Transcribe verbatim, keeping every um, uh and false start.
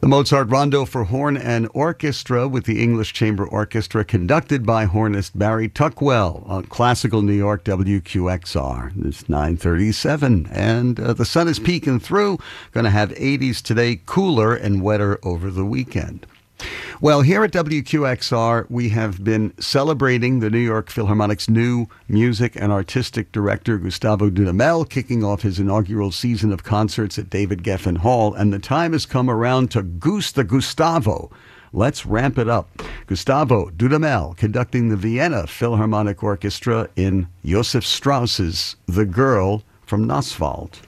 The Mozart Rondo for Horn and Orchestra with the English Chamber Orchestra, conducted by hornist Barry Tuckwell on Classical New York W Q X R. It's nine thirty-seven, and uh, the sun is peeking through. Going to have eighties today, cooler and wetter over the weekend. Well, here at W Q X R, we have been celebrating the New York Philharmonic's new music and artistic director, Gustavo Dudamel, kicking off his inaugural season of concerts at David Geffen Hall, and the time has come around to goose the Gustavo. Let's ramp it up. Gustavo Dudamel conducting the Vienna Philharmonic Orchestra in Josef Strauss's The Girl from Nasswald.